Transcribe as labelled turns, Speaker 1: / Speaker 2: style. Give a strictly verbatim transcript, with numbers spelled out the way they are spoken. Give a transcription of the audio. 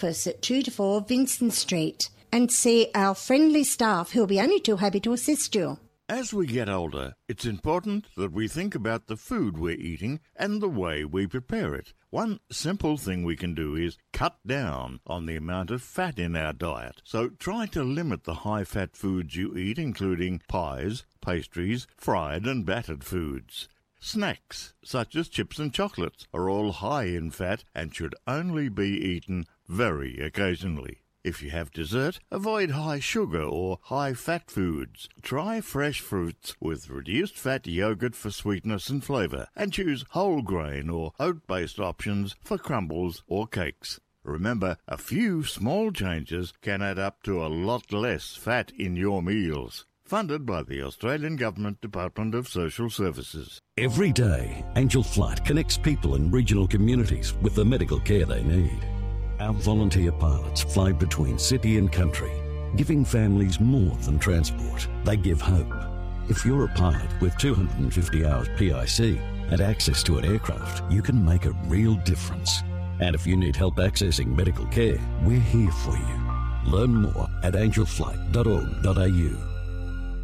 Speaker 1: breakfast at two to four Vincent Street and see our friendly staff who'll be only too happy to assist you.
Speaker 2: As we get older, it's important that we think about the food we're eating and the way we prepare it. One simple thing we can do is cut down on the amount of fat in our diet. So try to limit the high-fat foods you eat, including pies, pastries, fried and battered foods. Snacks, such as chips and chocolates, are all high in fat and should only be eaten very occasionally. If you have dessert, avoid high sugar or high fat foods. Try fresh fruits with reduced fat yogurt for sweetness and flavour, and choose whole grain or oat-based options for crumbles or cakes. Remember, a few small changes can add up to a lot less fat in your meals. Funded by the Australian Government Department of Social Services.
Speaker 3: Every day, Angel Flight connects people in regional communities with the medical care they need. Our volunteer pilots fly between city and country, giving families more than transport. They give hope. If you're a pilot with two hundred fifty hours P I C and access to an aircraft, you can make a real difference. And if you need help accessing medical care, we're here for you. Learn more at angel flight dot org dot a u.